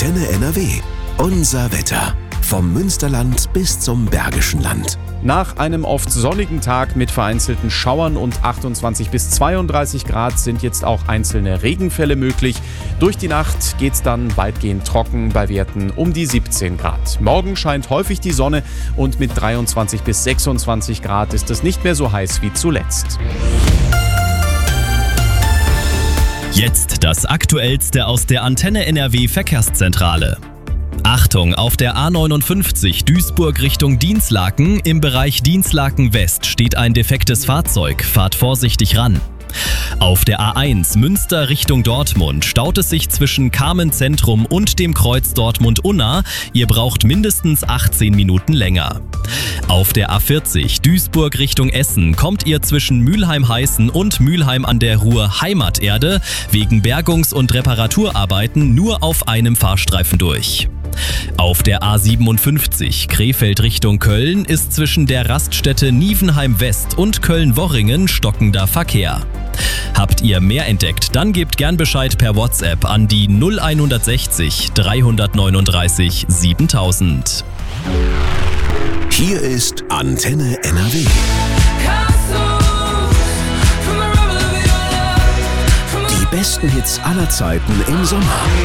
Antenne NRW. Unser Wetter. Vom Münsterland bis zum Bergischen Land. Nach einem oft sonnigen Tag mit vereinzelten Schauern und 28 bis 32 Grad sind jetzt auch einzelne Regenfälle möglich. Durch die Nacht geht's dann weitgehend trocken bei Werten um die 17 Grad. Morgen scheint häufig die Sonne und mit 23 bis 26 Grad ist es nicht mehr so heiß wie zuletzt. Jetzt das Aktuellste aus der Antenne NRW Verkehrszentrale. Achtung, auf der A59 Duisburg Richtung Dinslaken im Bereich Dinslaken West steht ein defektes Fahrzeug. Fahrt vorsichtig ran. Auf der A1 Münster Richtung Dortmund staut es sich zwischen Kamen-Zentrum und dem Kreuz Dortmund-Unna. Ihr braucht mindestens 18 Minuten länger. Auf der A40 Duisburg Richtung Essen kommt ihr zwischen Mülheim-Heißen und Mülheim an der Ruhr Heimaterde wegen Bergungs- und Reparaturarbeiten nur auf einem Fahrstreifen durch. Auf der A57 Krefeld Richtung Köln ist zwischen der Raststätte Nievenheim West und Köln-Worringen stockender Verkehr. Habt ihr mehr entdeckt, dann gebt gern Bescheid per WhatsApp an die 0160 339 7000. Hier ist Antenne NRW. Die besten Hits aller Zeiten im Sommer.